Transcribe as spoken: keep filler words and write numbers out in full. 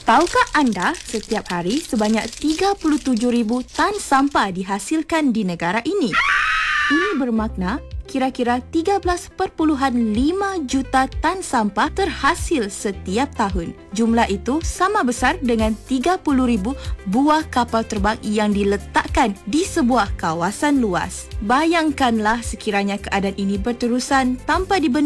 Tahukah anda setiap hari sebanyak tiga puluh tujuh ribu tan sampah dihasilkan di negara ini? Ini bermakna kira-kira tiga belas perpuluhan lima juta tan sampah terhasil setiap tahun. Jumlah itu sama besar dengan tiga puluh ribu buah kapal terbang yang diletakkan di sebuah kawasan luas. Bayangkanlah sekiranya keadaan ini berterusan tanpa dibenarkan